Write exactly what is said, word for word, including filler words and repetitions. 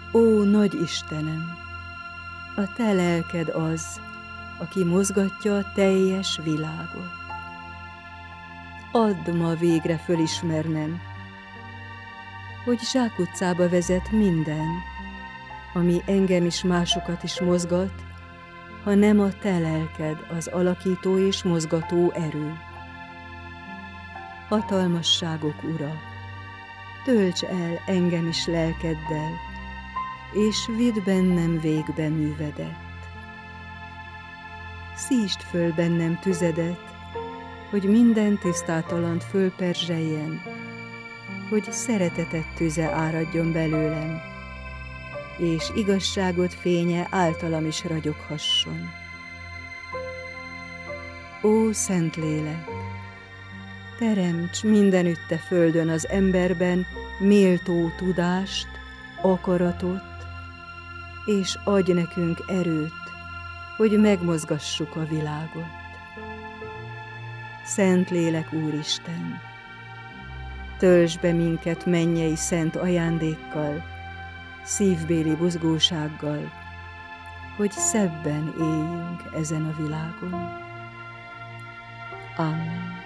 Ó, nagy Istenem! A te lelked az, aki mozgatja a teljes világot. Add ma végre fölismernem, hogy zsákutcába vezet minden, ami engem is másokat is mozgat, ha nem a te lelked az alakító és mozgató erő. Hatalmasságok ura, tölts el engem is lelkeddel, és vidd bennem végbe művedet. Szítsd föl bennem tüzedet, hogy minden tisztátalant fölperzseljen, hogy szeretetet tüze áradjon belőlem, és igazságot fénye általam is ragyoghasson. Ó, Szentlélek! Teremts mindenütte földön az emberben méltó tudást, akaratot, és adj nekünk erőt, hogy megmozgassuk a világot. Szentlélek Úristen, töltsd be minket mennyei szent ajándékkal, szívbéli buzgósággal, hogy szebben éljünk ezen a világon. Amen.